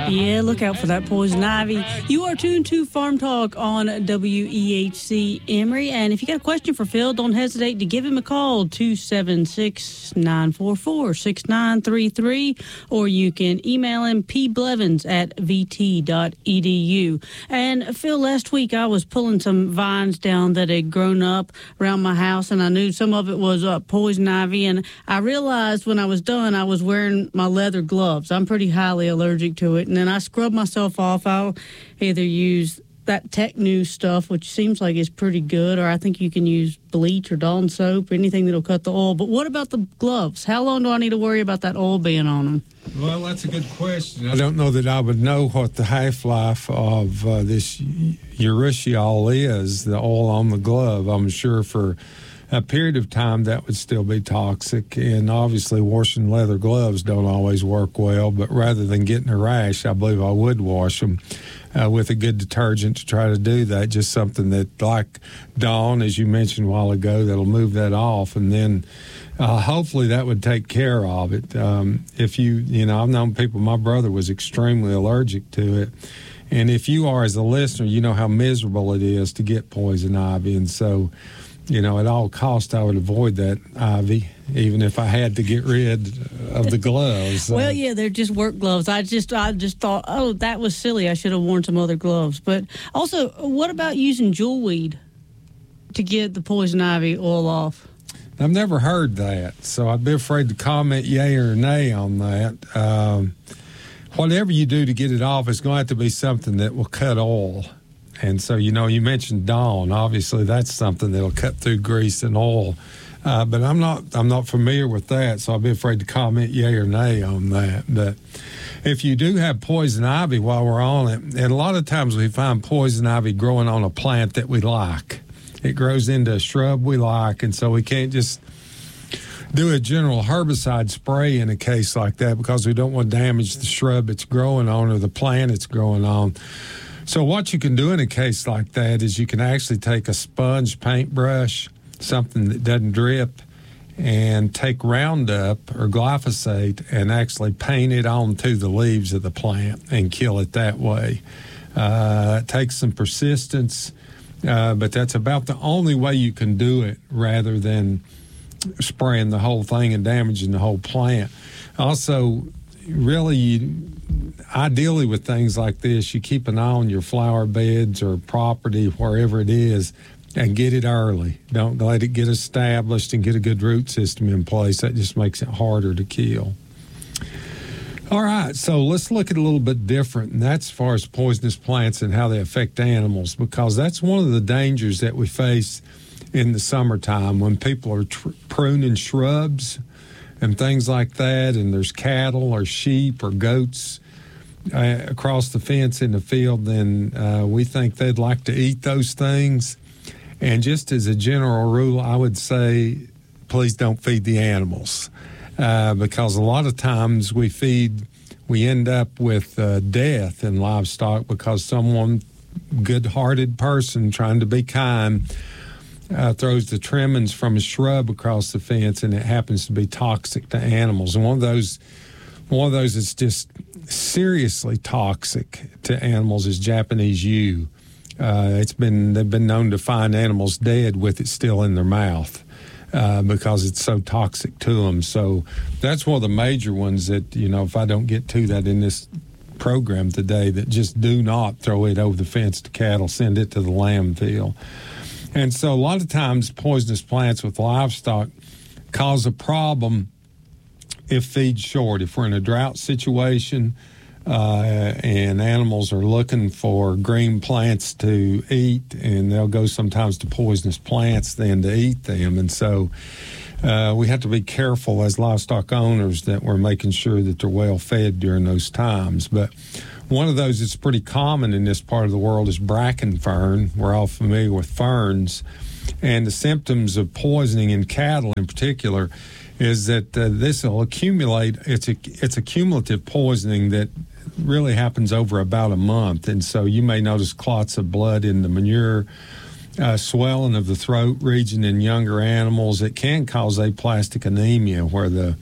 Yeah, look out for that poison ivy. You are tuned to Farm Talk on WEHC Emory. And if you got a question for Phil, don't hesitate to give him a call, 276-944-6933. Or you can email him, pblevins@vt.edu. And Phil, last week I was pulling some vines down that had grown up around my house, and I knew some of it was poison ivy. And I realized when I was done, I was wearing my leather gloves. I'm pretty highly allergic to it. And then I scrub myself off. I'll either use that Tech-New stuff, which seems like it's pretty good, or I think you can use bleach or Dawn soap, anything that'll cut the oil. But what about the gloves? How long do I need to worry about that oil being on them? Well, that's a good question. I don't know that I would know what the half-life of this urushiol is, the oil on the glove. I'm sure for a period of time that would still be toxic, and obviously washing leather gloves don't always work well, but rather than getting a rash, I believe I would wash them with a good detergent to try to do that. Just something that, like Dawn, as you mentioned a while ago, that'll move that off, and then hopefully that would take care of it. If I've known people, my brother was extremely allergic to it, and if you are, as a listener, you know how miserable it is to get poison ivy, and so at all costs, I would avoid that ivy, even if I had to get rid of the gloves. Well, yeah, they're just work gloves. I just thought, oh, that was silly. I should have worn some other gloves. But also, what about using jewelweed to get the poison ivy oil off? I've never heard that, so I'd be afraid to comment yay or nay on that. Whatever you do to get it off, it's going to have to be something that will cut oil. And so, you mentioned Dawn. Obviously, that's something that'll cut through grease and oil. But I'm not familiar with that, so I'll be afraid to comment yay or nay on that. But if you do have poison ivy while we're on it, and a lot of times we find poison ivy growing on a plant that we like. It grows into a shrub we like, and so we can't just do a general herbicide spray in a case like that because we don't want to damage the shrub it's growing on or the plant it's growing on. So what you can do in a case like that is you can actually take a sponge paintbrush, something that doesn't drip, and take Roundup or glyphosate and actually paint it onto the leaves of the plant and kill it that way. It takes some persistence, but that's about the only way you can do it rather than spraying the whole thing and damaging the whole plant. Also, really, ideally with things like this, you keep an eye on your flower beds or property, wherever it is, and get it early. Don't let it get established and get a good root system in place. That just makes it harder to kill. All right, so let's look at a little bit different, and that's as far as poisonous plants and how they affect animals, because that's one of the dangers that we face in the summertime when people are pruning shrubs and things like that, and there's cattle or sheep or goats across the fence in the field, then we think they'd like to eat those things. And just as a general rule, I would say please don't feed the animals because a lot of times we end up with death in livestock because someone, good-hearted person trying to be kind, throws the trimmings from a shrub across the fence, and it happens to be toxic to animals. And one of those that's just seriously toxic to animals is Japanese yew. They've been known to find animals dead with it still in their mouth because it's so toxic to them. So that's one of the major ones that, if I don't get to that in this program today, that just do not throw it over the fence to cattle, send it to the landfill. And so a lot of times poisonous plants with livestock cause a problem if feed's short. If we're in a drought situation and animals are looking for green plants to eat, and they'll go sometimes to poisonous plants then to eat them. And so we have to be careful as livestock owners that we're making sure that they're well fed during those times. But one of those that's pretty common in this part of the world is bracken fern. We're all familiar with ferns. And the symptoms of poisoning in cattle in particular is that this will accumulate. It's a cumulative poisoning that really happens over about a month. And so you may notice clots of blood in the manure, swelling of the throat region in younger animals. It can cause aplastic anemia where the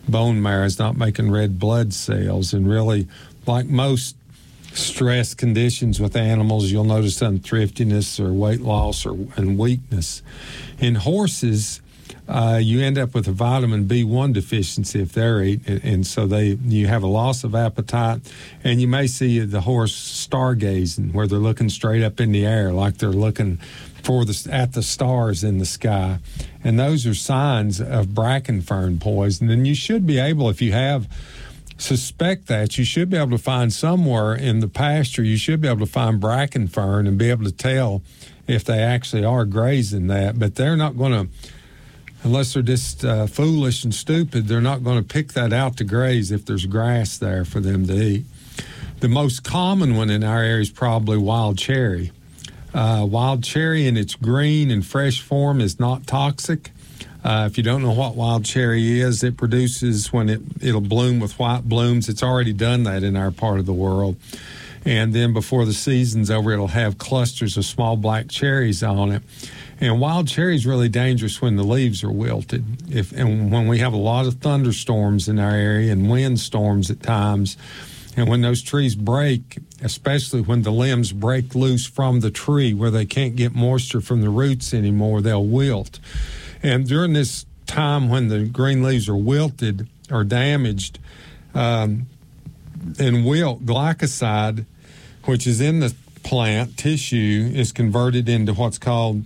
bone marrow is not making red blood cells. And really, like most stress conditions with animals, you'll notice unthriftiness or weight loss and weakness. In horses, you end up with a vitamin B1 deficiency if they're eating, and so you have a loss of appetite, and you may see the horse stargazing, where they're looking straight up in the air like they're looking at the stars in the sky, and those are signs of bracken fern poison. And you should be able, if you suspect that, you should be able to find somewhere in the pasture, you should be able to find bracken fern and be able to tell if they actually are grazing that. But they're not going to, unless they're just foolish and stupid, they're not going to pick that out to graze if there's grass there for them to eat. The most common one in our area is probably wild cherry. Wild cherry in its green and fresh form is not toxic. If you don't know what wild cherry is, it produces, when it'll bloom with white blooms, it's already done that in our part of the world. And then before the season's over, it'll have clusters of small black cherries on it. And wild cherry is really dangerous when the leaves are wilted. And when we have a lot of thunderstorms in our area and windstorms at times, and when those trees break, especially when the limbs break loose from the tree where they can't get moisture from the roots anymore, they'll wilt. And during this time when the green leaves are wilted or damaged and wilt, glycoside, which is in the plant tissue, is converted into what's called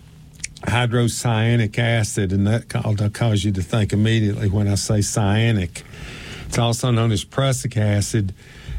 hydrocyanic acid, and that will cause you to think immediately when I say cyanic. It's also known as prussic acid.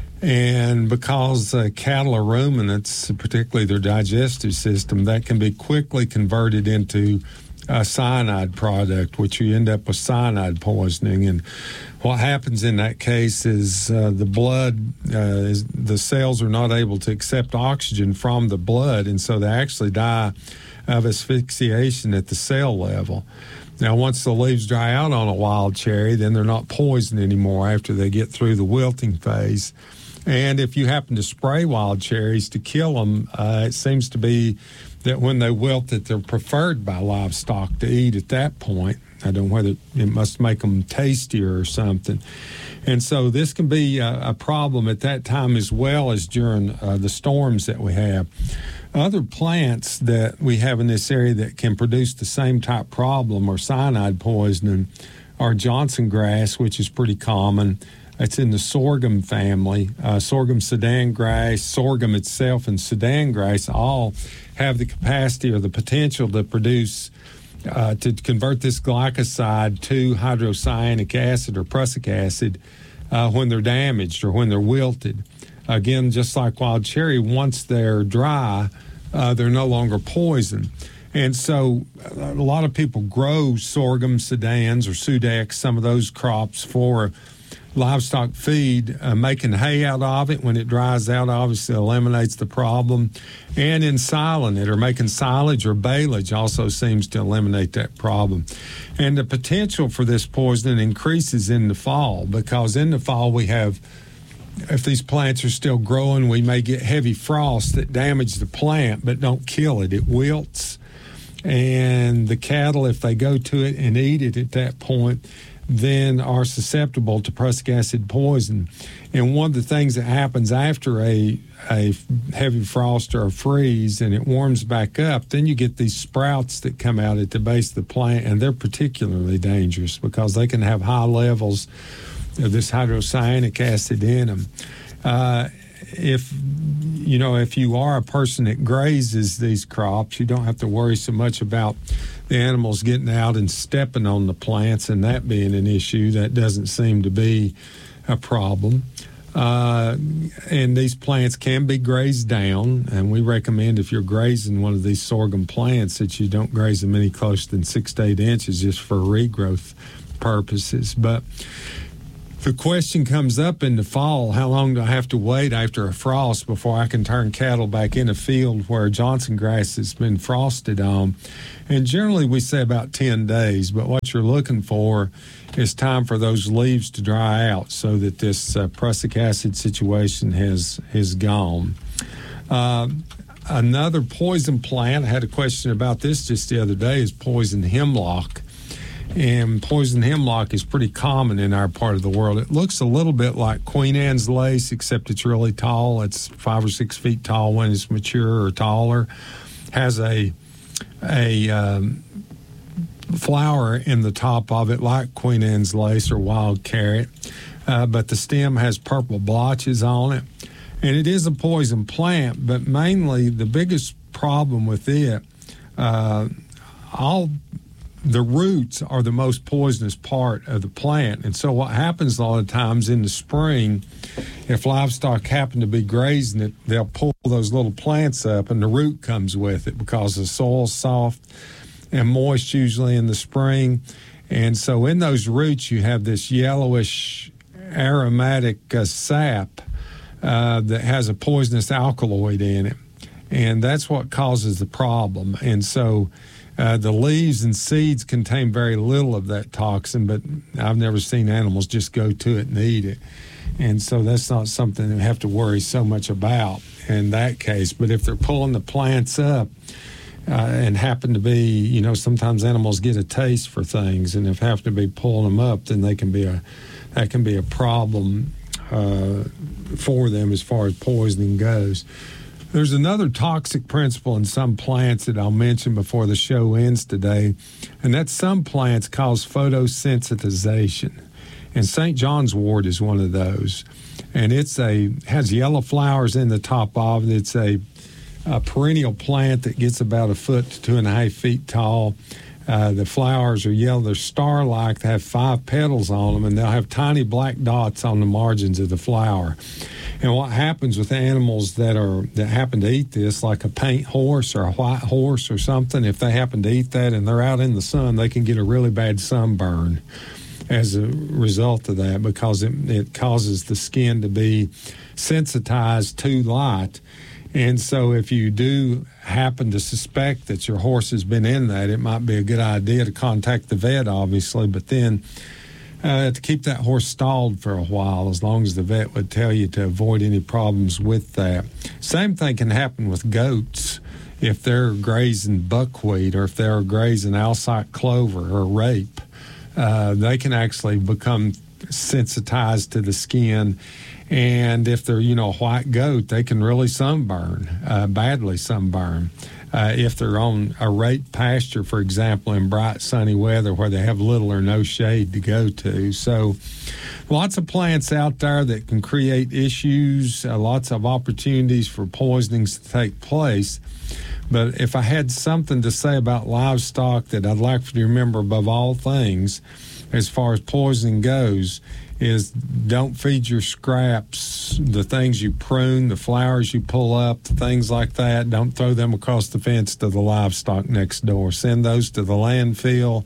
And because cattle are ruminants, particularly their digestive system, that can be quickly converted into a cyanide product, which you end up with cyanide poisoning. And what happens in that case is the blood, the cells are not able to accept oxygen from the blood, and so they actually die of asphyxiation at the cell level. Now, once the leaves dry out on a wild cherry, then they're not poisoned anymore after they get through the wilting phase. And if you happen to spray wild cherries to kill them, it seems to be that when they wilt, that they're preferred by livestock to eat at that point. I don't know whether it must make them tastier or something. And so this can be a problem at that time as well as during the storms that we have. Other plants that we have in this area that can produce the same type problem or cyanide poisoning are Johnson grass, which is pretty common. It's in the sorghum family. Sorghum, Sudan grass, sorghum itself, and Sudan grass all have the capacity or the potential to produce, to convert this glycoside to hydrocyanic acid or prussic acid when they're damaged or when they're wilted. Again, just like wild cherry, once they're dry, they're no longer poison. And so a lot of people grow sorghum, Sudans, or Sudex, some of those crops for livestock feed, making hay out of it. When it dries out, obviously eliminates the problem. And in siling it or making silage or baleage also seems to eliminate that problem. And the potential for this poisoning increases in the fall, because in the fall we have, if these plants are still growing, we may get heavy frost that damage the plant but don't kill it. It wilts. And the cattle, if they go to it and eat it at that point, then are susceptible to prussic acid poison. And one of the things that happens after a heavy frost or a freeze and it warms back up, then you get these sprouts that come out at the base of the plant, and they're particularly dangerous because they can have high levels of this hydrocyanic acid in them. If you are a person that grazes these crops, you don't have to worry so much about the animals getting out and stepping on the plants and that being an issue. That doesn't seem to be a problem. And these plants can be grazed down, and we recommend if you're grazing one of these sorghum plants that you don't graze them any closer than 6 to 8 inches just for regrowth purposes. But the question comes up in the fall, how long do I have to wait after a frost before I can turn cattle back in a field where Johnson grass has been frosted on? And generally we say about 10 days, but what you're looking for is time for those leaves to dry out so that this prussic acid situation has gone. Another poison plant, I had a question about this just the other day, is poison hemlock. And poison hemlock is pretty common in our part of the world. It looks a little bit like Queen Anne's lace, except it's really tall. It's 5 or 6 feet tall when it's mature or taller. Has a flower in the top of it like Queen Anne's lace or wild carrot, but the stem has purple blotches on it. And it is a poison plant, but mainly the biggest problem with it, the roots are the most poisonous part of the plant. And so what happens a lot of times in the spring, if livestock happen to be grazing it, they'll pull those little plants up and the root comes with it because the soil's soft and moist usually in the spring. And so in those roots you have this yellowish aromatic sap that has a poisonous alkaloid in it. And that's what causes the problem. And so the leaves and seeds contain very little of that toxin, but I've never seen animals just go to it and eat it. And so that's not something they have to worry so much about in that case. But if they're pulling the plants up and happen to be, sometimes animals get a taste for things, and if happen to be pulling them up, then that can be a problem for them as far as poisoning goes. There's another toxic principle in some plants that I'll mention before the show ends today, and that's some plants cause photosensitization. And St. John's wort is one of those. And has yellow flowers in the top of it. It's a perennial plant that gets about 1 foot to 2.5 feet tall. The flowers are yellow. They're star-like. They have 5 petals on them, and they'll have tiny black dots on the margins of the flower. And what happens with animals that happen to eat this, like a paint horse or a white horse or something, if they happen to eat that and they're out in the sun, they can get a really bad sunburn as a result of that, because it causes the skin to be sensitized to light. And so if you do happen to suspect that your horse has been in that, it might be a good idea to contact the vet, obviously, but then to keep that horse stalled for a while, as long as the vet would tell you to avoid any problems with that. Same thing can happen with goats if they're grazing buckwheat or if they're grazing Alsike clover or rape. They can actually become sensitized to the skin. And if they're, a white goat, they can really sunburn, badly sunburn. If they're on a rape pasture, for example, in bright sunny weather where they have little or no shade to go to. So lots of plants out there that can create issues, lots of opportunities for poisonings to take place. But if I had something to say about livestock that I'd like for you to remember above all things, as far as poisoning goes, is don't feed your scraps, the things you prune, the flowers you pull up, things like that. Don't throw them across the fence to the livestock next door. Send those to the landfill,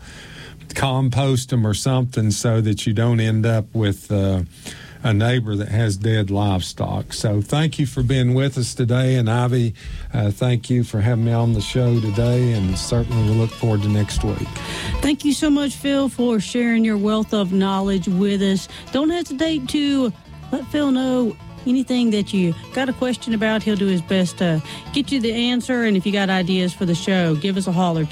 compost them or something so that you don't end up with a neighbor that has dead livestock. So thank you for being with us today. And Ivy, thank you for having me on the show today, and certainly we'll look forward to next week. Thank you so much, Phil, for sharing your wealth of knowledge with us. Don't hesitate to let Phil know anything that you got a question about. He'll do his best to get you the answer. And if you got ideas for the show, give us a holler,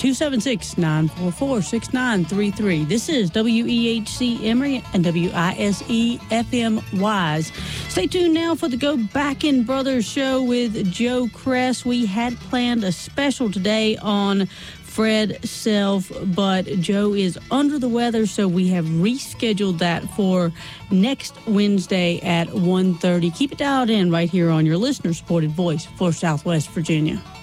276-944-6933. This is WEHC Emory and WISE FM Wise. Stay tuned now for the Go Backin' Brothers show with Joe Kress. We had planned a special today on Fred Self, but Joe is under the weather, so we have rescheduled that for next Wednesday at 1:30. Keep it dialed in right here on your listener-supported voice for Southwest Virginia.